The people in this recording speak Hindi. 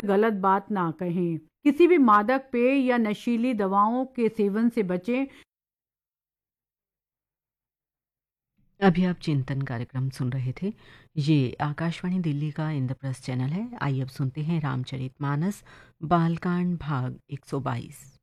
गलत बात ना कहें। किसी भी मादक पेय या नशीली दवाओं के सेवन से बचें। अभी आप चिंतन कार्यक्रम सुन रहे थे। ये आकाशवाणी दिल्ली का इंद्रप्रस्थ चैनल है। आइए अब सुनते हैं रामचरितमानस बालकांड भाग 122।